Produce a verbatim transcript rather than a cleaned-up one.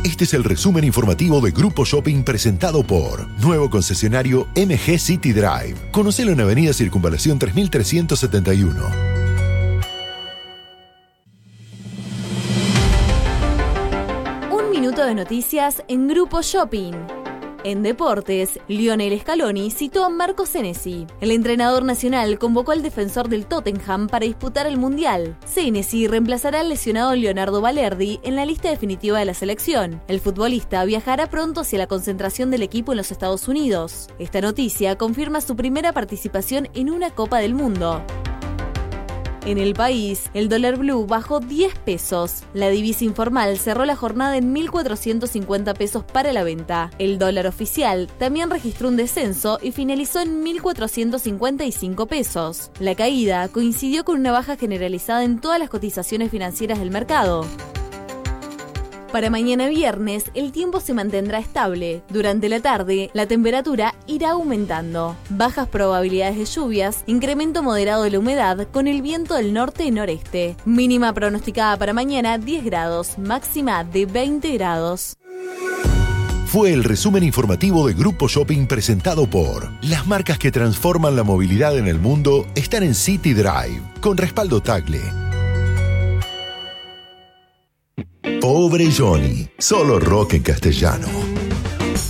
Este es el resumen informativo de Grupo Shopping presentado por nuevo concesionario M G City Drive. Conocelo en Avenida Circunvalación tres mil trescientos setenta y uno. Un minuto de noticias en Grupo Shopping. En deportes, Lionel Scaloni citó a Marco Senesi. El entrenador nacional convocó al defensor del Tottenham para disputar el Mundial. Senesi reemplazará al lesionado Leonardo Balerdi en la lista definitiva de la selección. El futbolista viajará pronto hacia la concentración del equipo en los Estados Unidos. Esta noticia confirma su primera participación en una Copa del Mundo. En el país, el dólar blue bajó diez pesos. La divisa informal cerró la jornada en mil cuatrocientos cincuenta pesos para la venta. El dólar oficial también registró un descenso y finalizó en mil cuatrocientos cincuenta y cinco pesos. La caída coincidió con una baja generalizada en todas las cotizaciones financieras del mercado. Para mañana viernes, el tiempo se mantendrá estable. Durante la tarde, la temperatura irá aumentando. Bajas probabilidades de lluvias, incremento moderado de la humedad con el viento del norte y noreste. Mínima pronosticada para mañana diez grados, máxima de veinte grados. Fue el resumen informativo de Grupo Shopping presentado por las marcas que transforman la movilidad en el mundo están en City Drive, con respaldo Tagle. Pobre Johnny, solo rock en castellano.